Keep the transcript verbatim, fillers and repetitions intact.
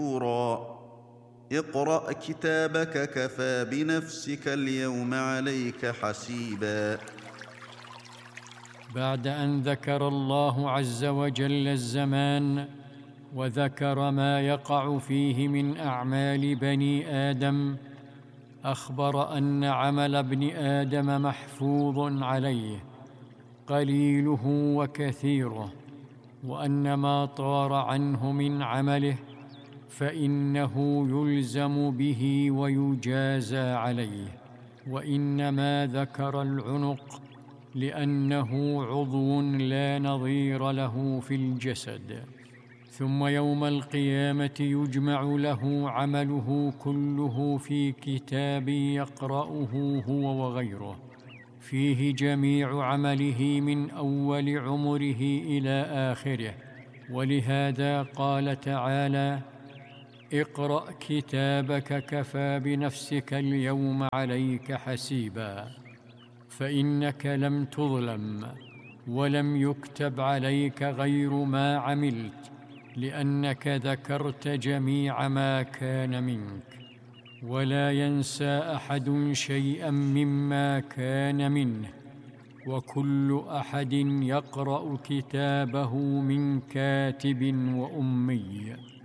مشكورا. اقرأ كتابك كفى بنفسك اليوم عليك حسيبا. بعد أن ذكر الله عز وجل الزمان وذكر ما يقع فيه من أعمال بني آدم، أخبر أن عمل ابن آدم محفوظ عليه قليله وكثيره، وأن ما طار عنه من عمله فإنه يلزم به ويجازى عليه. وإنما ذكر العنق لأنه عضو لا نظير له في الجسد، ثم يوم القيامة يجمع له عمله كله في كتاب يقرأه هو وغيره، فيه جميع عمله من أول عمره إلى آخره. ولهذا قال تعالى: اقرأ كتابك كفى بنفسك اليوم عليك حسيبا. فإنك لم تظلم ولم يكتب عليك غير ما عملت، لأنك ذكرت جميع ما كان منك، ولا ينسى أحد شيئا مما كان منه، وكل أحد يقرأ كتابه من كاتب وأمي.